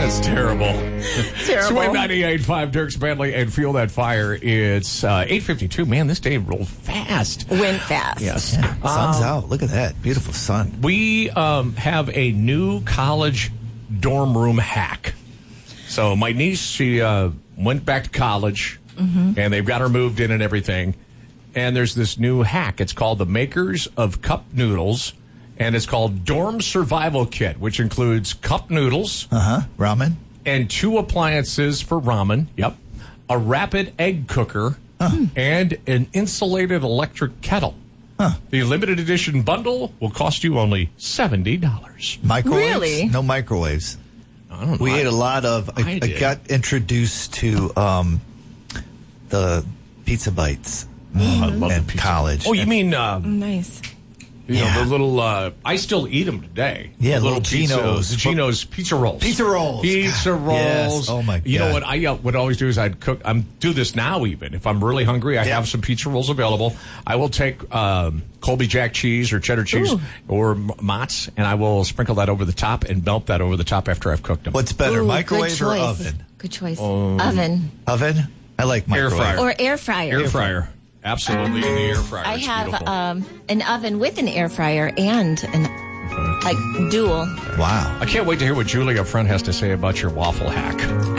That's terrible. Terrible. Sway 98.5, Dirks Bentley, and Feel That Fire. It's 8:52. Man, this day rolled fast. Went fast. Yes. Yeah, sun's out. Look at that. Beautiful sun. We have a new college dorm room hack. So my niece, she went back to college, and they've got her moved in and everything. And there's this new hack. It's called the Makers of Cup Noodles, and it's called Dorm Survival Kit, which includes cup noodles. Ramen. And 2 appliances for ramen. Yep. A rapid egg cooker and an insulated electric kettle. The limited edition bundle will cost you only $70. Microwaves? Really? No microwaves. I don't know. We ate a lot of. I got introduced to the Pizza Bites I love in the pizza. college. Oh, you mean Nice. you know, Yeah. the little? I still eat them today. Yeah, the little pizza, Geno's. the Geno's pizza rolls. Pizza rolls. Pizza rolls. Yes. Oh, my You know God. what I would always do is I'd cook. Do this now even if I'm really hungry. I have some pizza rolls available. I will take Colby Jack cheese or cheddar cheese or Mott's, and I will sprinkle that over the top and melt that over the top after I've cooked them. What's better, Ooh, microwave good or choice. oven? Good choice. Oven. Oven? I like Air microwave. fryer. Or air fryer. Air fryer. Absolutely in the air fryer. I It's have beautiful. an oven with an air fryer and like dual. Wow. I can't wait to hear what Julie up front has to say about your waffle hack.